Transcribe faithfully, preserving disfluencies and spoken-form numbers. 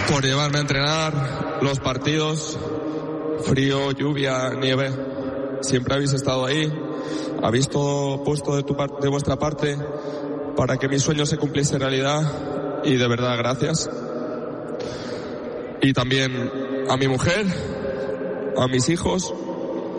por llevarme a entrenar los partidos, frío, lluvia, nieve. Siempre habéis estado ahí, habéis todo puesto de, tu par- de vuestra parte para que mi sueño se cumpliese realidad, y de verdad gracias. Y también a mi mujer, a mis hijos,